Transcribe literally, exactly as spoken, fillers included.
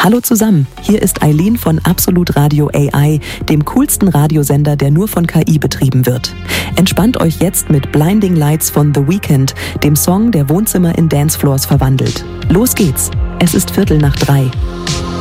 Hallo zusammen, hier ist Eileen von Absolut Radio A I, dem coolsten Radiosender, der nur von K I betrieben wird. Entspannt euch jetzt mit Blinding Lights von The Weeknd, dem Song, der Wohnzimmer in Dancefloors verwandelt. Los geht's, es ist Viertel nach drei.